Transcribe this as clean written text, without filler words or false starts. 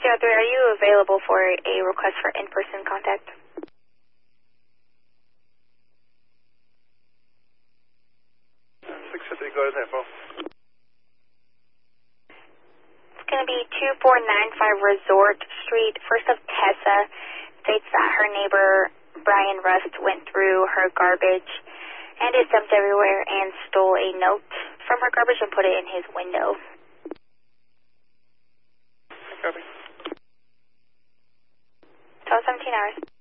are you available for a request for in-person contact? 650, go ahead, info. It's going to be 2495 Resort Street. First of Tessa states that her neighbor, Brian Rust, went through her garbage and it dumped everywhere and stole a note from her garbage and put it in his window. Copy. 12:17 hours.